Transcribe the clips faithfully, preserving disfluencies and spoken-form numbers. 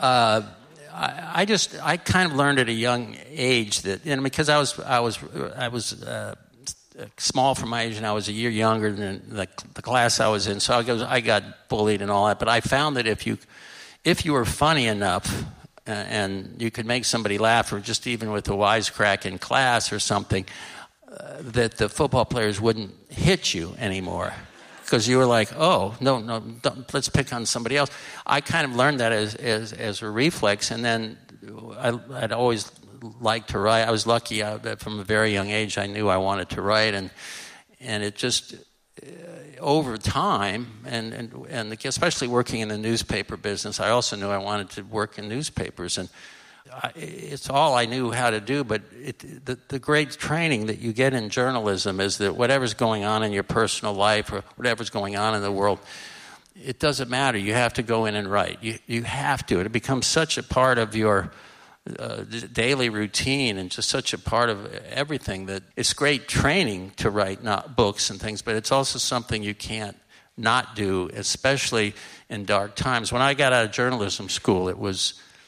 uh, I, I just I kind of learned at a young age that, you know, because I was I was I was uh, small for my age, and I was a year younger than the, the class I was in, so I got, I got bullied and all that. But I found that if you if you were funny enough uh, and you could make somebody laugh, or just even with a wisecrack in class or something, uh, that the football players wouldn't hit you anymore. Because you were like, oh, no, no, don't, let's pick on somebody else. I kind of learned that as as, as a reflex, and then I, I'd always liked to write. I was lucky I, from a very young age. I knew I wanted to write, and and it just uh, over time, and, and and especially working in the newspaper business, I also knew I wanted to work in newspapers, and I, it's all I knew how to do. But it, the, the great training that you get in journalism is that whatever's going on in your personal life or whatever's going on in the world, it doesn't matter. You have to go in and write. You you have to. It becomes such a part of your uh, daily routine and just such a part of everything that it's great training to write, not books and things, but it's also something you can't not do, especially in dark times. When I got out of journalism school, it was,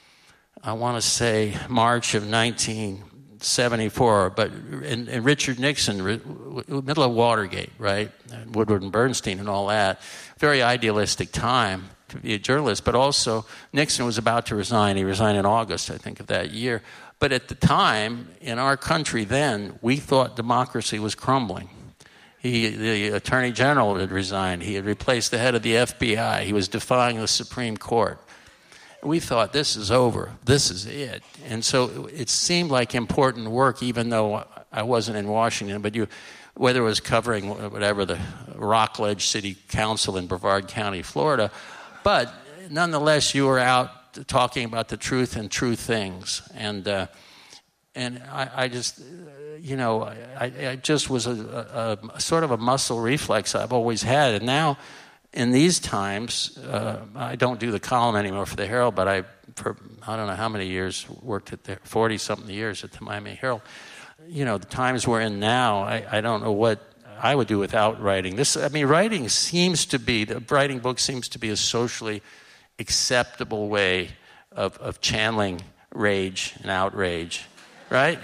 I want to say, March of nineteen seventy-four, but in, in Richard Nixon, middle of Watergate, right? And Woodward and Bernstein and all that. Very idealistic time to be a journalist, but also Nixon was about to resign. He resigned in August, I think, of that year. But at the time, in our country then, we thought democracy was crumbling. He, the Attorney General had resigned. He had replaced the head of the F B I. He was defying the Supreme Court. We thought, this is over. This is it. And so it seemed like important work, even though I wasn't in Washington, but you, whether it was covering whatever, the Rockledge City Council in Brevard County, Florida, but nonetheless, you were out talking about the truth and true things. And uh, and I, I just, you know, I, I just was a, a, a sort of a muscle reflex I've always had. And now, in these times, uh, I don't do the column anymore for the Herald, but I, for I don't know how many years, worked at the forty-something years at the Miami Herald. You know, the times we're in now, I, I don't know what I would do without writing. This, I mean, writing seems to be, the writing books seems to be a socially acceptable way of, of channeling rage and outrage, right?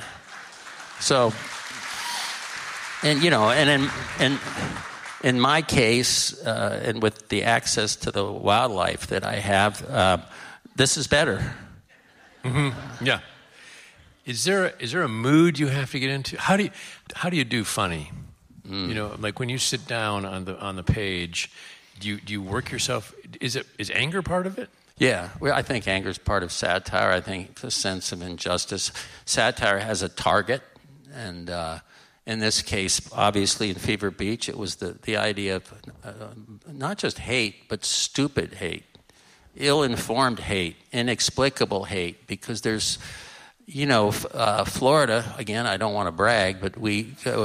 So, and, you know, and in, in, in my case, uh, and with the access to the wildlife that I have, uh, this is better. Mm-hmm. Yeah. Is there a, is there a mood you have to get into? How do you how do you do funny? Mm. You know, like when you sit down on the on the page, do you do you work yourself? Is it is anger part of it? Yeah, well, I think anger is part of satire. I think the sense of injustice. Satire has a target, and uh, in this case, obviously in Fever Beach, it was the the idea of uh, not just hate, but stupid hate, ill-informed hate, inexplicable hate, because there's. You know, uh, Florida, again, I don't want to brag, but we uh,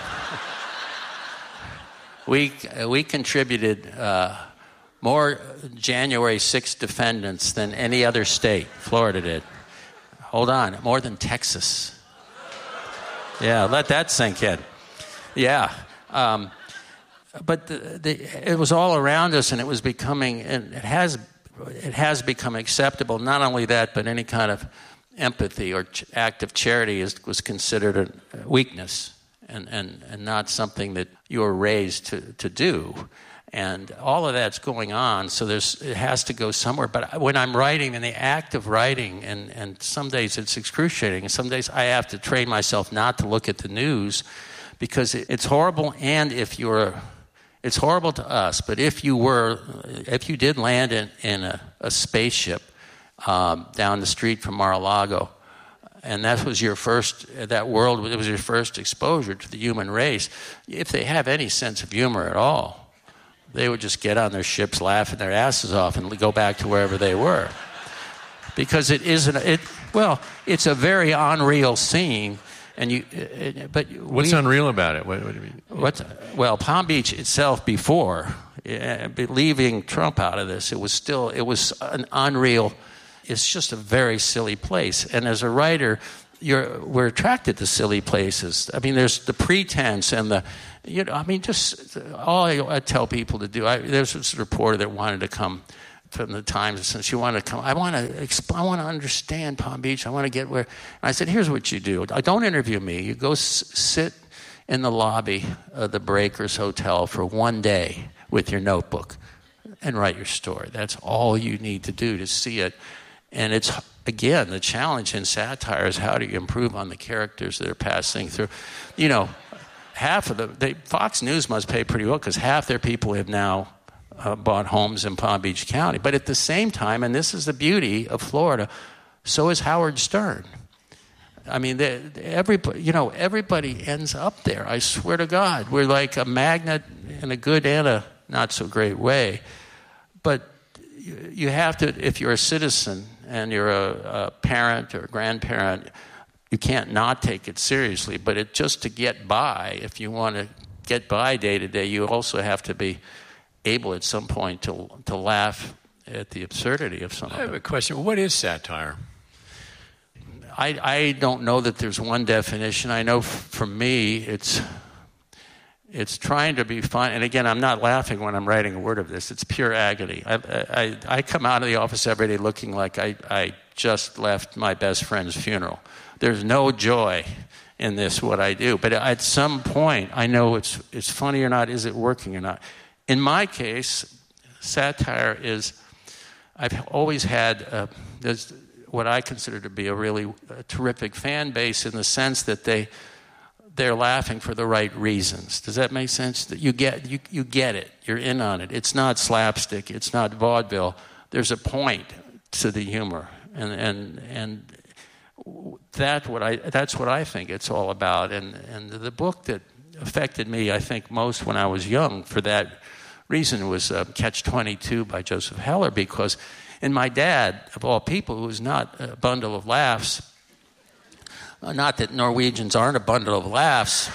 we uh, we contributed uh, more January sixth defendants than any other state. Florida did. Hold on, more than Texas. Yeah, let that sink in. Yeah. Um, but the, the, it was all around us, and it was becoming, and it has, it has become acceptable. Not only that, but any kind of empathy or ch- act of charity is, was considered a weakness and, and, and not something that you were raised to, to do. And all of that's going on, so there's it has to go somewhere. But when I'm writing, in the act of writing, and, and some days it's excruciating, and some days I have to train myself not to look at the news because it, it's horrible. And if you're, it's horrible to us, but if you were, if you did land in, in a, a spaceship, Um, down the street from Mar-a-Lago, and that was your first, that world, it was your first exposure to the human race. If they have any sense of humor at all, they would just get on their ships, laughing their asses off, and go back to wherever they were. Because it isn't, it, well, it's a very unreal scene, and you, it, but what's we, unreal about it? What, what do you mean? What's, well, Palm Beach itself before, uh, leaving Trump out of this, it was still, it was an unreal. It's just a very silly place. And as a writer, you're, we're attracted to silly places. I mean, there's the pretense and the, you know, I mean, just all I, I tell people to do. I, there's this reporter that wanted to come from the Times since you want to come. I want to exp- I want to understand Palm Beach. I want to get where. And I said, here's what you do. Don't interview me. You go s- sit in the lobby of the Breakers Hotel for one day with your notebook and write your story. That's all you need to do to see it. And it's, again, the challenge in satire is how do you improve on the characters that are passing through. You know, half of the, they, Fox News must pay pretty well because half their people have now uh, bought homes in Palm Beach County. But at the same time, and this is the beauty of Florida, so is Howard Stern. I mean, they, everybody, you know, everybody ends up there. I swear to God, we're like a magnet in a good and a not so great way. But you, you have to, if you're a citizen and you're a, a parent or a grandparent, you can't not take it seriously. But it just to get by, if you want to get by day to day, you also have to be able at some point to to laugh at the absurdity of some of it. I have a question. What is satire? I, I don't know that there's one definition. I know f- for me, it's it's trying to be fun. And again, I'm not laughing when I'm writing a word of this. It's pure agony. I, I, I come out of the office every day looking like I, I just left my best friend's funeral. There's no joy in this, what I do. But at some point, I know it's it's funny or not. Is it working or not? In my case, satire is, I've always had, uh, there's what I consider to be a really uh, terrific fan base in the sense that they, they're laughing for the right reasons. Does that make sense? That you get you, you get it. You're in on it. It's not slapstick. It's not vaudeville. There's a point to the humor, and and and that what I that's what I think it's all about. And and the book that affected me, I think, most when I was young for that reason was uh, Catch twenty-two by Joseph Heller, because and my dad, of all people, who was not a bundle of laughs. Not that Norwegians aren't a bundle of laughs,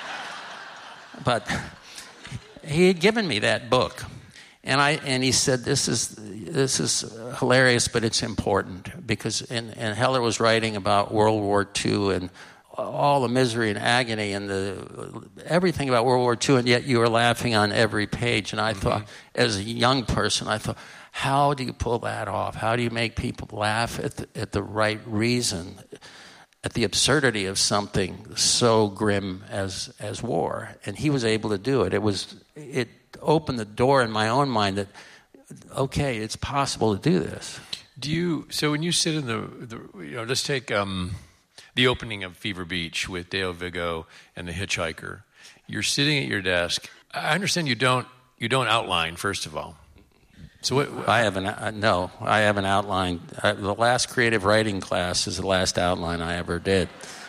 but he had given me that book, and I and he said, "This is this is hilarious, but it's important," because and, and Heller was writing about World War Two and all the misery and agony and the everything about World War Two, and yet you were laughing on every page. And I mm-hmm. thought, as a young person, I thought, how do you pull that off? How do you make people laugh at the, at the right reason? At the absurdity of something so grim as as war, and he was able to do it. It was it opened the door in my own mind that okay, it's possible to do this. Do you? So when you sit in the, the you know, let's take um, the opening of Fever Beach with Dale Vigo and the Hitchhiker. You're sitting at your desk. I understand you don't you don't outline, first of all. So what, what? I haven't. Uh, no, I haven't outlined. Uh, the last creative writing class is the last outline I ever did.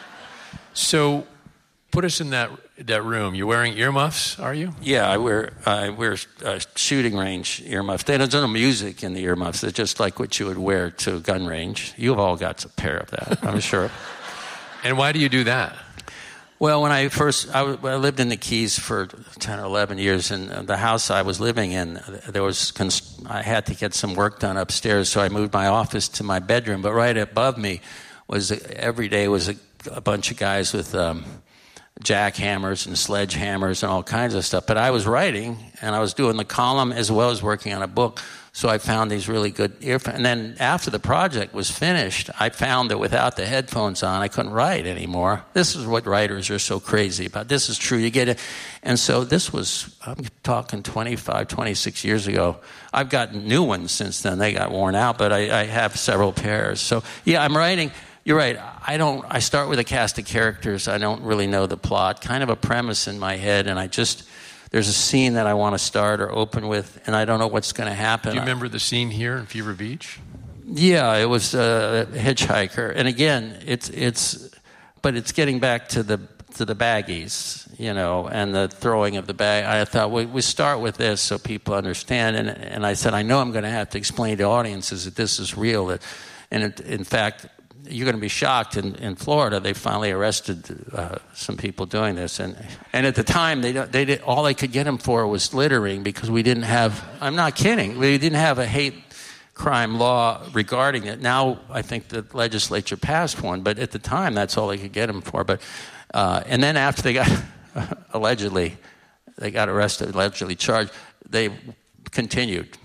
So, put us in that that room. You're wearing earmuffs, are you? Yeah, I wear I wear uh, shooting range earmuffs. They don't do no music in the earmuffs. They're just like what you would wear to a gun range. You've all got a pair of that, I'm sure. And why do you do that? Well, when I first, I, w- I lived in the Keys for ten or eleven years, and the house I was living in, there was, cons- I had to get some work done upstairs, so I moved my office to my bedroom. But right above me was, every day was a, a bunch of guys with um, jackhammers and sledgehammers and all kinds of stuff. But I was writing, and I was doing the column as well as working on a book. So I found these really good earphones. And then after the project was finished, I found that without the headphones on, I couldn't write anymore. This is what writers are so crazy about. This is true. You get it. And so this was, I'm talking twenty-five, twenty-six years ago. I've gotten new ones since then. They got worn out, but I, I have several pairs. So, yeah, I'm writing. You're right. I don't. I start with a cast of characters. I don't really know the plot. Kind of a premise in my head, and I just... There's a scene that I want to start or open with, and I don't know what's going to happen. Do you remember the scene here in Fever Beach? Yeah, it was a hitchhiker, and again, it's it's, but it's getting back to the to the baggies, you know, and the throwing of the bag. I thought we we start with this so people understand, and and I said I know I'm going to have to explain to audiences that this is real, that, and it, in fact. You're going to be shocked. In, in Florida, they finally arrested uh, some people doing this, and and at the time, they they did all they could get them for was littering because we didn't have. I'm not kidding. We didn't have a hate crime law regarding it. Now I think the legislature passed one, but at the time, that's all they could get them for. But uh, and then after they got allegedly, they got arrested, allegedly charged, they continued.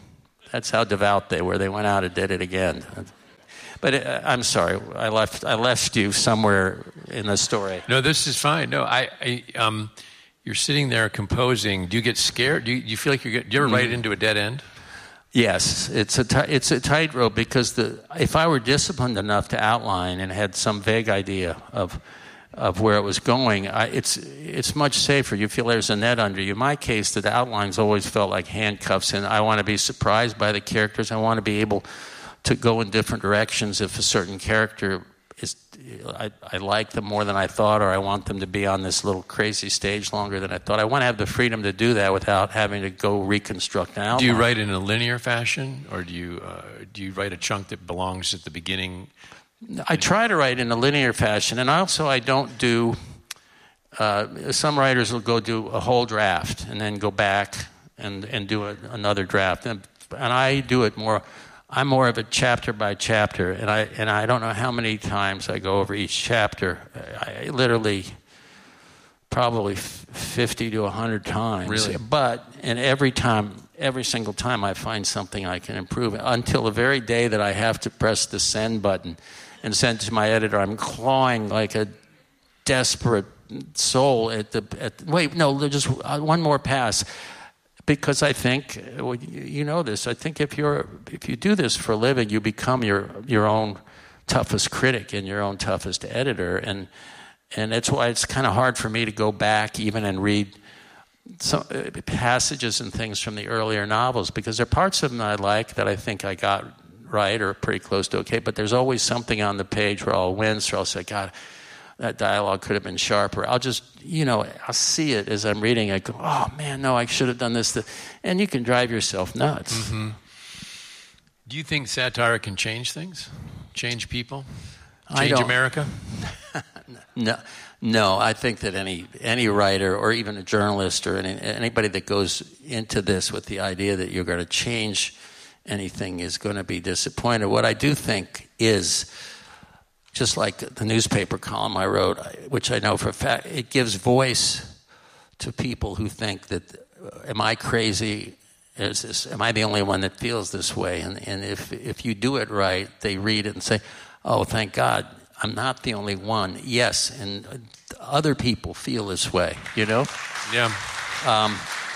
That's how devout they were. They went out and did it again. But uh, I'm sorry, I left I left you somewhere in the story. No, this is fine. No, I, I um, you're sitting there composing. Do you get scared? Do you, do you feel like you're get, do you ever mm-hmm. write into a dead end? Yes, it's a t- it's a tightrope because the if I were disciplined enough to outline and had some vague idea of of where it was going, I, it's it's much safer. You feel there's a net under you. In my case, the outlines always felt like handcuffs, and I want to be surprised by the characters. I want to be able to go in different directions if a certain character is I, I like them more than I thought, or I want them to be on this little crazy stage longer than I thought. I want to have the freedom to do that without having to go reconstruct an outline. Do you write in a linear fashion, or do you uh, do you write a chunk that belongs at the beginning? I try to write in a linear fashion, and also I don't do. Uh, some writers will go do a whole draft and then go back and and do a, another draft, and, and I do it more. I'm more of a chapter by chapter, and I and I don't know how many times I go over each chapter. I literally probably fifty to one hundred times. Really? But and every time, every single time, I find something I can improve. Until the very day that I have to press the send button and send to my editor, I'm clawing like a desperate soul at the. At, wait, no, just one more pass. Because I think, well, you know this, I think if you're if you do this for a living, you become your your own toughest critic and your own toughest editor, and and that's why it's kind of hard for me to go back even and read some passages and things from the earlier novels, because there are parts of them I like that I think I got right or pretty close to okay, but there's always something on the page where I'll wince or I'll say, God, that dialogue could have been sharper. I'll just, you know, I'll see it as I'm reading. I go, oh, man, no, I should have done this. And you can drive yourself nuts. Mm-hmm. Do you think satire can change things? Change people? Change America? no, no. I think that any any writer or even a journalist or any, anybody that goes into this with the idea that you're going to change anything is going to be disappointed. What I do think is, just like the newspaper column I wrote, which I know for a fact, it gives voice to people who think that, am I crazy? Is this, am I the only one that feels this way? And, and if if you do it right, they read it and say, oh, thank God, I'm not the only one. Yes, and other people feel this way, you know? Yeah. Um,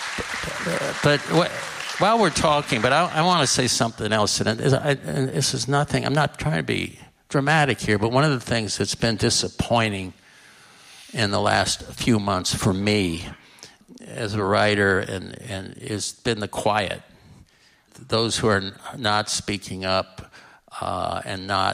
but, but while we're talking, but I, I want to say something else. And, it, I, and this is nothing, I'm not trying to be dramatic here, but one of the things that's been disappointing in the last few months for me as a writer and, and has been the quiet. Those who are not speaking up uh, and not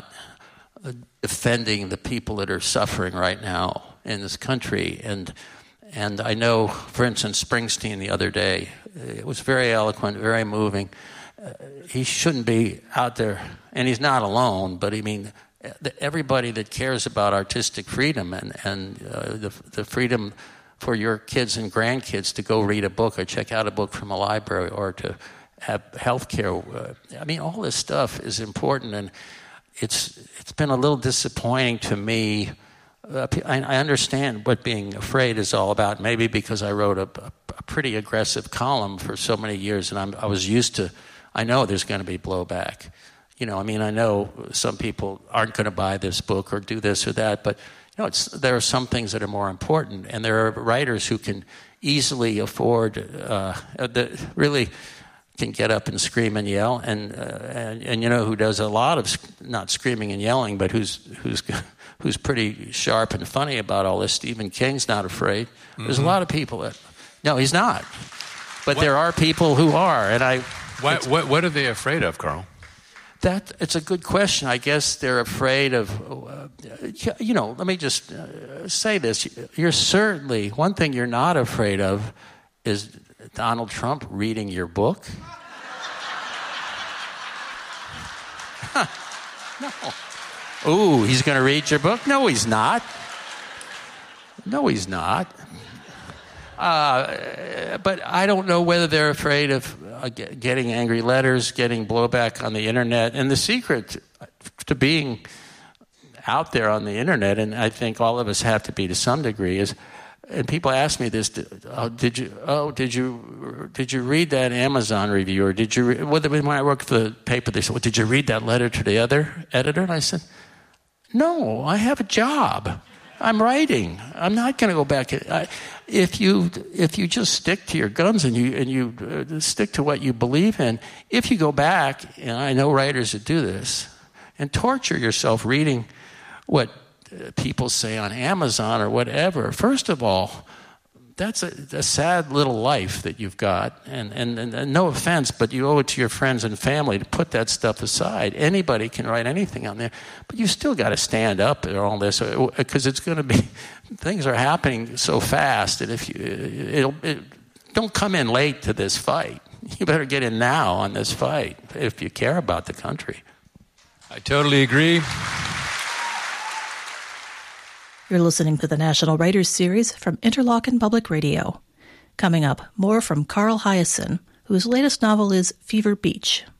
defending the people that are suffering right now in this country. And and I know, for instance, Springsteen the other day, it was very eloquent, very moving. Uh, he shouldn't be out there, and he's not alone, but I mean, everybody that cares about artistic freedom and, and uh, the, the freedom for your kids and grandkids to go read a book or check out a book from a library or to have health care. Uh, I mean, all this stuff is important, and it's it's been a little disappointing to me. Uh, I, I understand what being afraid is all about, maybe because I wrote a, a, a pretty aggressive column for so many years, and I'm, I was used to, I know there's going to be blowback. You know, I mean, I know some people aren't going to buy this book or do this or that, but you know, it's, there are some things that are more important, and there are writers who can easily afford, uh, that really can get up and scream and yell, and, uh, and and you know who does a lot of not screaming and yelling, but who's who's who's pretty sharp and funny about all this. Stephen King's not afraid. Mm-hmm. There's a lot of people that, no, he's not, but what? There are people who are, and I. What what what are they afraid of, Carl? That it's a good question. I guess they're afraid of, uh, you know, let me just uh, say this. You're certainly, one thing you're not afraid of is Donald Trump reading your book. No. Ooh, he's going to read your book? No, he's not. No, he's not. Uh, but I don't know whether they're afraid of uh, get, getting angry letters, getting blowback on the internet. And the secret to being out there on the internet, and I think all of us have to be to some degree, is and people ask me this, oh, did you, oh, did you, did you read that Amazon review, or did you, re-? When I worked for the paper, they said, well, did you read that letter to the other editor? And I said, no, I have a job. I'm writing. I'm not going to go back. I, if you if you just stick to your guns and you and you uh, stick to what you believe in, if you go back, and I know writers that do this, and torture yourself reading what uh, people say on Amazon or whatever, first of all, that's a, a sad little life that you've got, and, and, and, and no offense, but you owe it to your friends and family to put that stuff aside. Anybody can write anything on there, but you still got to stand up and all this, because it's going to be, things are happening so fast that if you, it'll, it, don't come in late to this fight. You better get in now on this fight if you care about the country. I totally agree. You're listening to the National Writers Series from Interlochen Public Radio. Coming up, more from Carl Hiaasen, whose latest novel is Fever Beach.